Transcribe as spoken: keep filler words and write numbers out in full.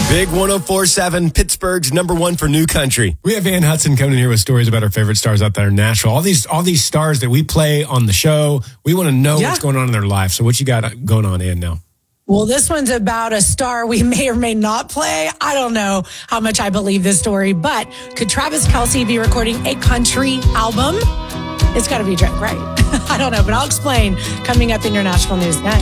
Big one oh four point seven, Pittsburgh's number one for new country. We have Ann Hudson coming in here with stories about our favorite stars out there in Nashville. All these all these stars that we play on the show, we want to know yeah. what's going on in their life. So what you got going on, Ann, now? Well, this one's about a star we may or may not play. I don't know how much I believe this story, but could Travis Kelce be recording a country album? It's got to be Drake, right? I don't know, but I'll explain coming up in your Nashville News next.